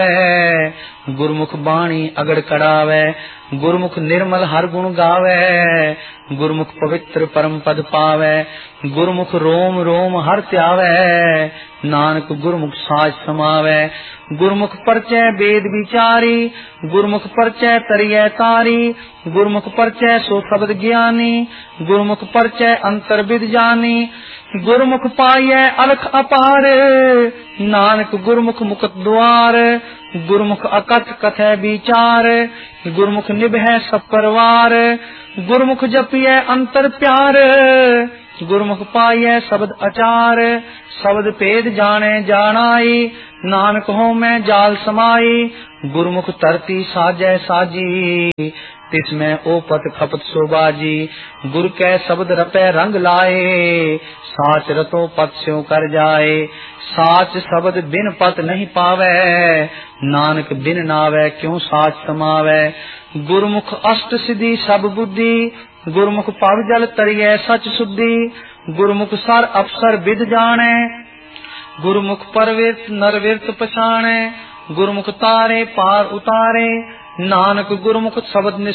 गुरमुख बाणी अगड़ कड़ावे, गुरमुख निर्मल हर गुण गावे, गुरमुख पवित्र परम पद पावे, गुरमुख रोम रोम हर त्यावे, नानक गुरमुख साज समावे। गुरमुख परचय वेद विचारी, गुरमुख परचय तरिय तारी, गुरमुख परचय सो शब्द ज्ञानी, गुरमुख परचय अंतर विद जानी, गुरमुख पाइय अलख अपार, नानक गुरमुख मुक्त द्वार, गुरमुख अकथ कथय विचार, गुरमुख निभय सब परवार, गुरमुख जपिय अंतर प्यार, गुरमुख पाइय शब्द अचार, शब्द भेद जाने जानाई, नानक हो मैं जाल समाई, गुरमुख तरती साजय साजी, तिसमें ओपत खपत शोभाजी, गुर कै शब्द रपै रंग लाए, साच रतो पत स्यों कर जाए, साच शब्द बिन पत नहीं पावे, नानक बिन नावे क्यों साच समावे। गुरमुख अष्ट सिद्धि सब बुद्धि, गुरमुख पव जल तरिय सच शुद्धि, गुरमुख सर अफसर विद जाने, गुरमुख परविरत नरविरत पछाणे, गुरमुख तारे पार उतारे, नानक गुरमुख शब्द